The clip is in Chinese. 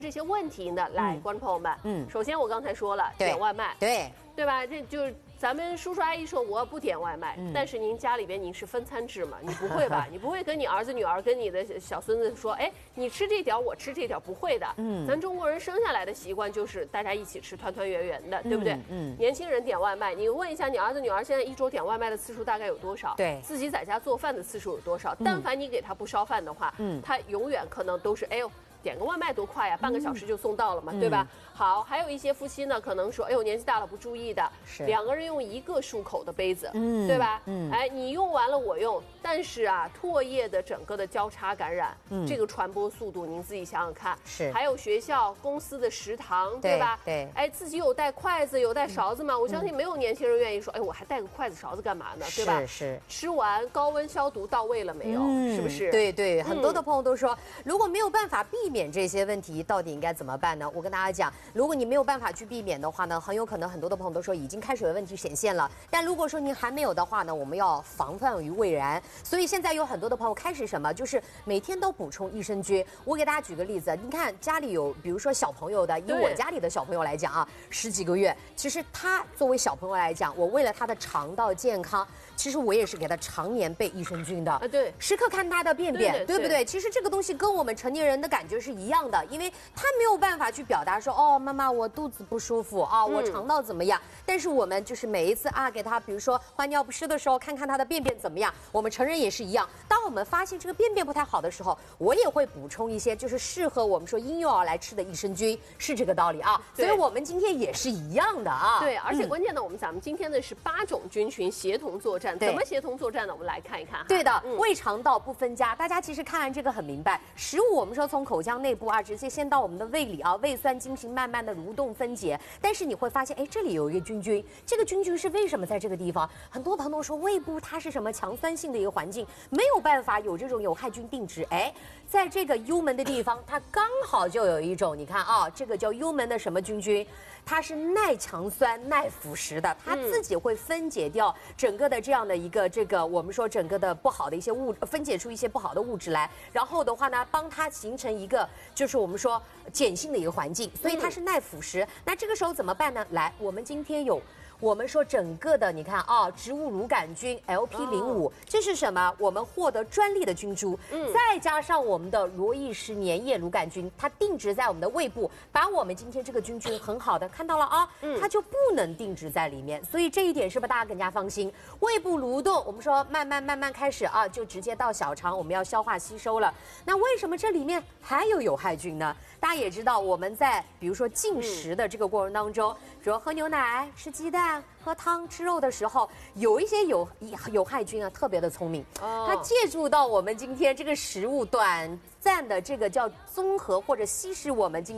这些问题呢，来，观众朋友们，首先我刚才说了，点外卖，对吧？这就是咱们叔叔阿姨说我不点外卖，但是您家里边您是分餐制嘛？你不会吧？你不会跟你儿子女儿跟你的小孙子说，哎，你吃这点我吃这点，不会的。咱中国人生下来的习惯就是大家一起吃，团团圆圆的，对不对？年轻人点外卖，你问一下你儿子女儿现在一周点外卖的次数大概有多少？对，自己在家做饭的次数有多少？但凡你给他不烧饭的话，他永远可能都是哎呦。点个外卖多快呀，半个小时就送到了嘛，对吧？好，还有一些夫妻呢，可能说，哎呦，年纪大了不注意的，两个人用一个漱口的杯子，对吧？哎，你用完了我用，但是啊，唾液的整个的交叉感染，这个传播速度您自己想想看。是，还有学校、公司的食堂，对吧？对，哎，自己有带筷子、有带勺子吗？我相信没有年轻人愿意说，哎，我还带个筷子、勺子干嘛呢？对吧？是，吃完高温消毒到位了没有？是不是？ 对对，很多的朋友都说，如果没有办法避免这些问题，到底应该怎么办呢？我跟大家讲，如果你没有办法去避免的话呢，很有可能很多的朋友都说已经开始有问题显现了。但如果说您还没有的话呢，我们要防范于未然。所以现在有很多的朋友开始什么，就是每天都补充益生菌。我给大家举个例子，你看家里有，比如说小朋友的，以我家里的小朋友来讲啊，10几个月，其实他作为小朋友来讲，我为了他的肠道健康，其实我也是给他常年备益生菌的。对，时刻看他的便便，对不对？其实这个东西跟我们成年人的感觉是一样的，因为他没有办法去表达说，哦，妈妈我肚子不舒服啊，我肠道怎么样？但是我们就是每一次啊，给他比如说换尿不湿的时候，看看他的便便怎么样。我们成人也是一样，当我们发现这个便便不太好的时候，我也会补充一些就是适合我们说婴幼儿来吃的益生菌，是这个道理啊。所以我们今天也是一样的啊。 对，而且关键呢，咱们今天的是8种菌群协同作战，怎么协同作战呢？我们来看一看。 对的，胃肠道不分家，大家其实看完这个很明白。食物我们说从口腔内部啊，直接先到我们的胃里啊，胃酸进行慢慢的蠕动分解。但是你会发现，哎，这里有一个菌群，这个菌群是为什么在这个地方？很多朋友说胃部它是什么强酸性的一个环境，没有办法有这种有害菌定植。哎，在这个幽门的地方，它刚好就有一种，你看啊，这个叫幽门的什么菌群？它是耐强酸、耐腐蚀的，它自己会分解掉整个的这样的一个这个我们说整个的不好的一些分解出一些不好的物质来，然后的话呢，帮它形成一个就是我们说碱性的一个环境，所以它是耐腐蚀。那这个时候怎么办呢？来，我们今天有。我们说整个的，你看啊，植物乳杆菌 LP05，这是什么？我们获得专利的菌株，再加上我们的罗伊氏粘液乳杆菌，它定植在我们的胃部，把我们今天这个菌群很好的看到了啊，它就不能定植在里面，所以这一点是不是大家更加放心？胃部蠕动，我们说慢慢开始啊，就直接到小肠，我们要消化吸收了。那为什么这里面还有害菌呢？大家也知道，我们在比如说进食的这个过程当中，比如喝牛奶、吃鸡蛋、喝汤、吃肉的时候，有一些有害菌啊，特别的聪明，它借助到我们今天这个食物短暂的这个叫综合或者稀释我们今